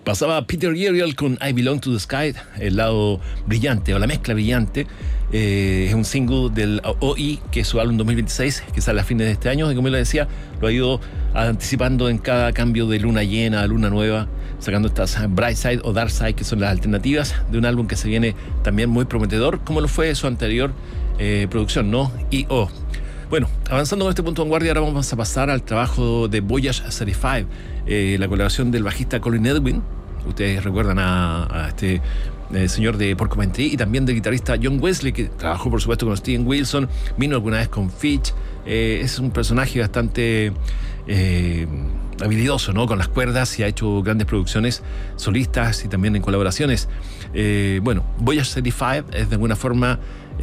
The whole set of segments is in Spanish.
Pasaba Peter Gabriel con I Belong to the Sky, el lado brillante o la mezcla brillante. Es un single del OI, que es su álbum 2026, que sale a fines de este año. Y como les decía, lo ha ido anticipando en cada cambio de luna llena a luna nueva, sacando estas Bright Side o Dark Side, que son las alternativas de un álbum que se viene también muy prometedor, como lo fue su anterior producción, ¿no? I.O. Bueno, avanzando con este punto de vanguardia, ahora vamos a pasar al trabajo de Voyage 35, la colaboración del bajista Colin Edwin. Ustedes recuerdan a este señor de Porcupine Tree, y también del guitarrista John Wesley, que trabajó por supuesto con Steven Wilson, vino alguna vez con Fitch. Es un personaje bastante habilidoso, ¿no?, con las cuerdas, y ha hecho grandes producciones solistas y también en colaboraciones. Bueno, Voyage 35 es de alguna forma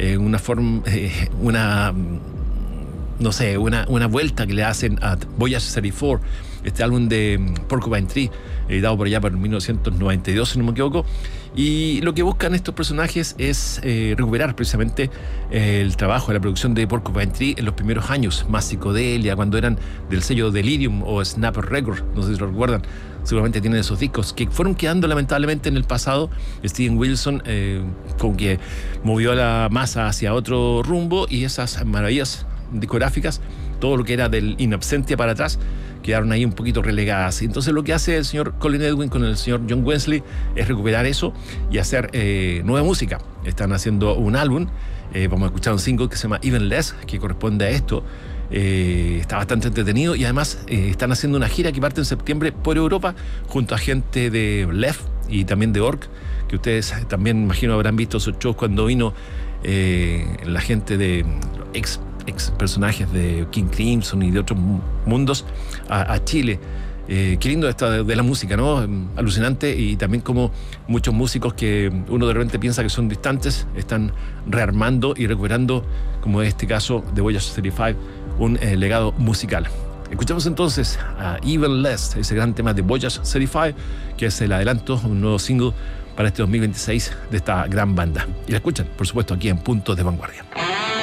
una vuelta que le hacen a Voyage 34, este álbum de Porcupine Tree, editado por allá por 1992, si no me equivoco. Y lo que buscan estos personajes es recuperar precisamente el trabajo de la producción de Porcupine Tree en los primeros años, más psicodelia, cuando eran del sello Delirium o Snapper Records, no sé si lo recuerdan. Seguramente tienen esos discos que fueron quedando lamentablemente en el pasado. Steven Wilson como que movió la masa hacia otro rumbo, y esas maravillas discográficas, todo lo que era del In Absentia para atrás, quedaron ahí un poquito relegadas. Entonces lo que hace el señor Colin Edwin con el señor John Wesley es recuperar eso y hacer nueva música. Están haciendo un álbum, vamos a escuchar un single que se llama Even Less, que corresponde a esto. Está bastante entretenido, y además están haciendo una gira que parte en septiembre por Europa junto a gente de Left y también de Orc, que ustedes también imagino habrán visto esos shows cuando vino la gente de ex personajes de King Crimson y de otros mundos a Chile. Qué lindo esto de la música, ¿no? Alucinante. Y también como muchos músicos que uno de repente piensa que son distantes están rearmando y recuperando, como en este caso de Voyage 35, un legado musical. Escuchamos entonces a Even Less, ese gran tema de Voyage 35, que es el adelanto, un nuevo single para este 2026 de esta gran banda. Y la escuchan, por supuesto, aquí en Punto de Vanguardia.